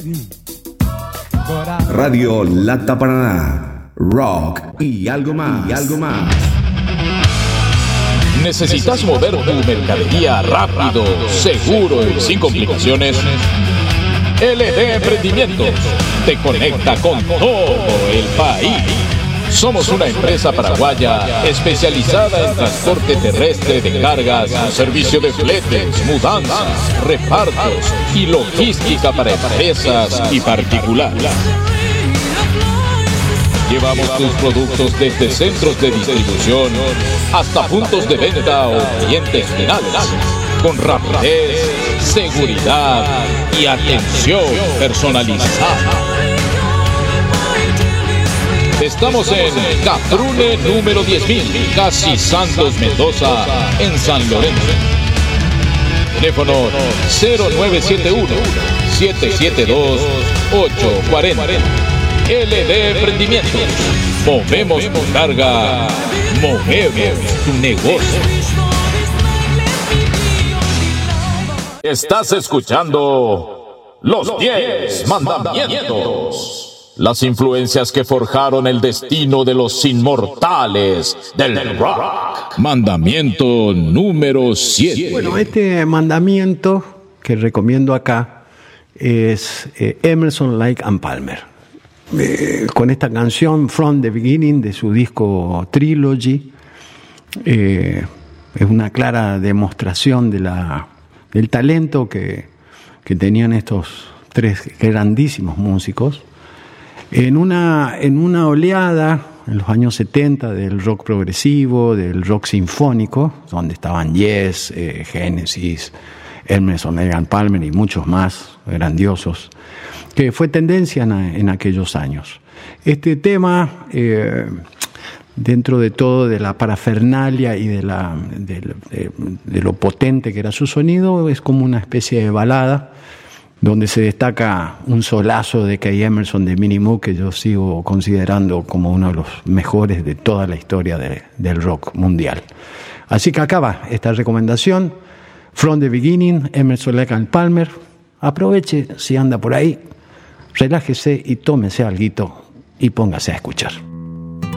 Radio Lata Paraná, rock y algo más. ¿Necesitas mover tu mercadería rápido, seguro y sin complicaciones? LD Emprendimientos te conecta con todo el país. Somos una empresa paraguaya especializada en transporte terrestre de cargas, servicio de fletes, mudanzas, repartos y logística para empresas y particulares. Llevamos tus productos desde centros de distribución hasta puntos de venta o clientes finales, con rapidez, seguridad y atención personalizada. Estamos en Cafrune número 10.000, casi Santos Mendoza, en San Lorenzo. Teléfono 0971-772-840. LD Emprendimientos. Movemos tu carga, movemos tu negocio. Estás escuchando Los 10 Mandamientos. Las influencias que forjaron el destino de los inmortales del rock. Mandamiento número 7. Bueno, este mandamiento que recomiendo acá es Emerson, Lake and Palmer. Con esta canción From the Beginning de su disco Trilogy, es una clara demostración del talento que tenían estos tres grandísimos músicos en una oleada en los años 70 del rock progresivo, del rock sinfónico, donde estaban Yes, Genesis, Emerson, Lake and Palmer y muchos más grandiosos, que fue tendencia en aquellos años. Este tema, dentro de todo de la parafernalia y de lo potente que era su sonido, es como una especie de balada, donde se destaca un solazo de Kay Emerson de Minnie Moog, que yo sigo considerando como uno de los mejores de toda la historia del rock mundial. Así que acaba esta recomendación, From the Beginning, Emerson, Lake and Palmer. Aproveche si anda por ahí, relájese y tómese alguito y póngase a escuchar.